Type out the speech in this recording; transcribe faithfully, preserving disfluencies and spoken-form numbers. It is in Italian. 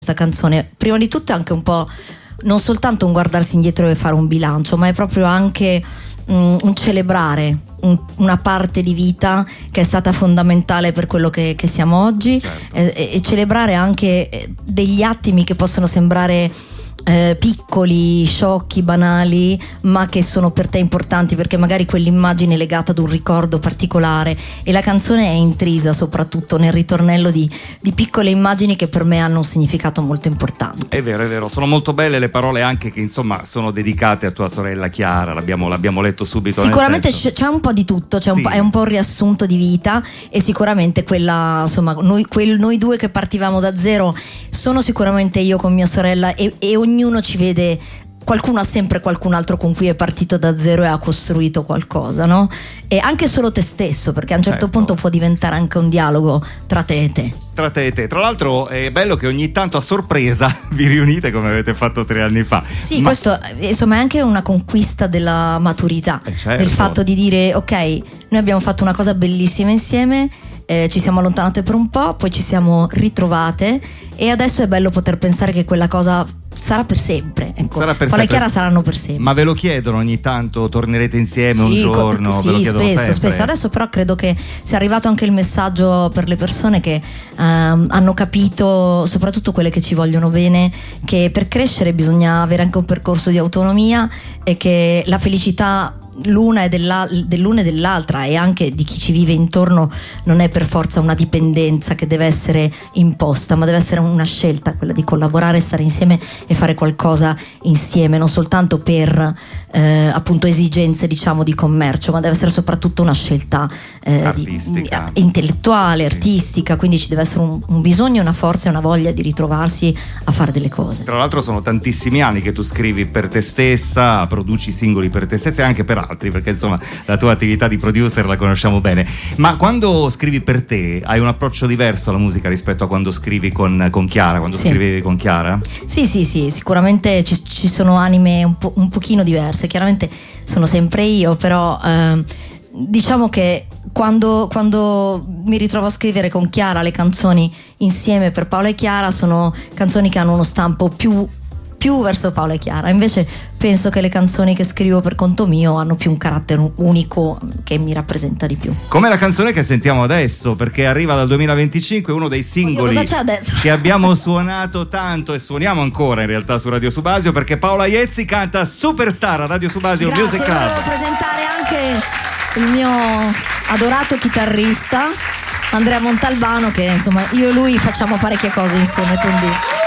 questa canzone? Prima di tutto è anche un po' non soltanto un guardarsi indietro e fare un bilancio, ma è proprio anche um, un celebrare un, una parte di vita che è stata fondamentale per quello che, che siamo oggi, certo. e, e celebrare anche degli attimi che possono sembrare Eh, piccoli, sciocchi, banali, ma che sono per te importanti, perché magari quell'immagine è legata ad un ricordo particolare, e la canzone è intrisa soprattutto nel ritornello di, di piccole immagini che per me hanno un significato molto importante. È vero, è vero, sono molto belle le parole anche che insomma sono dedicate a tua sorella Chiara, l'abbiamo, l'abbiamo letto subito. Sicuramente c'è, c'è un po' di tutto, c'è un sì. po', è un po' un riassunto di vita, e sicuramente quella, insomma, noi, quel, noi due che partivamo da zero sono sicuramente io con mia sorella, e, e ognuno ci vede, qualcuno ha sempre qualcun altro con cui è partito da zero e ha costruito qualcosa, no? E anche solo te stesso, perché a un certo, certo. punto può diventare anche un dialogo tra te e te. Tra te e te. Tra l'altro è bello che ogni tanto a sorpresa vi riunite come avete fatto tre anni fa. Sì, Ma... questo insomma è anche una conquista della maturità, eh certo. del fatto di dire ok, noi abbiamo fatto una cosa bellissima insieme, eh, ci siamo allontanate per un po', poi ci siamo ritrovate, e adesso è bello poter pensare che quella cosa sarà per sempre, ecco. Sarà per Paola e sempre. Chiara saranno per sempre. Ma ve lo chiedono ogni tanto? Tornerete insieme sì, un giorno? Co- sì, ve lo chiedono spesso, sempre. spesso. Adesso però credo che sia arrivato anche il messaggio per le persone che um, hanno capito, soprattutto quelle che ci vogliono bene, che per crescere bisogna avere anche un percorso di autonomia, e che la felicità l'una è della, dell'una e dell'altra, e anche di chi ci vive intorno, non è per forza una dipendenza che deve essere imposta, ma deve essere una scelta, quella di collaborare, stare insieme e fare qualcosa insieme, non soltanto per eh, appunto esigenze, diciamo, di commercio, ma deve essere soprattutto una scelta eh, artistica, di, intellettuale, sì. artistica, quindi ci deve essere un, un bisogno, una forza e una voglia di ritrovarsi a fare delle cose. Tra l'altro sono tantissimi anni che tu scrivi per te stessa, produci singoli per te stessa e anche per altri, perché insomma la tua attività di producer la conosciamo bene. Ma quando scrivi per te hai un approccio diverso alla musica rispetto a quando scrivi con, con Chiara, quando sì. scrivevi con Chiara? Sì, sì, sì, sicuramente ci, ci sono anime un, po', un pochino diverse, chiaramente sono sempre io, però eh, diciamo che quando, quando mi ritrovo a scrivere con Chiara le canzoni insieme per Paola e Chiara, sono canzoni che hanno uno stampo più più verso Paola e Chiara. Invece penso che le canzoni che scrivo per conto mio hanno più un carattere unico che mi rappresenta di più. Come la canzone che sentiamo adesso, perché arriva dal duemilaventicinque, uno dei singoli Oddio, cosa c'è adesso? che abbiamo suonato tanto e suoniamo ancora in realtà su Radio Subasio, perché Paola Iezzi canta Superstar a Radio Subasio. Grazie, Music Club. Volevo presentare anche il mio adorato chitarrista Andrea Montalbano, che insomma io e lui facciamo parecchie cose insieme, quindi